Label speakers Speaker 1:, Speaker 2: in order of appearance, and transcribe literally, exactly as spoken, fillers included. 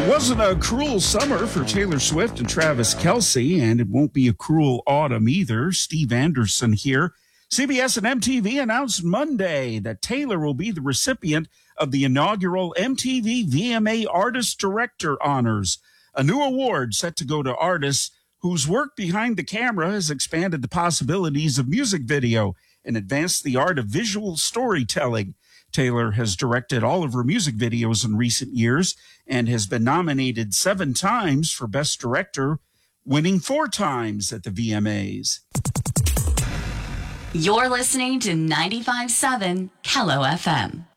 Speaker 1: It wasn't a cruel summer for Taylor Swift and Travis Kelce, and it won't be a cruel autumn either. Steve Anderson here. C B S and M T V announced Monday that Taylor will be the recipient of the inaugural M T V V M A Artist Director Honors, a new award set to go to artists whose work behind the camera has expanded the possibilities of music video and advanced the art of visual storytelling. Taylor has directed all of her music videos in recent years and has been nominated seven times for Best Director, winning four times at the V M As.
Speaker 2: You're listening to ninety-five point seven Kello F M.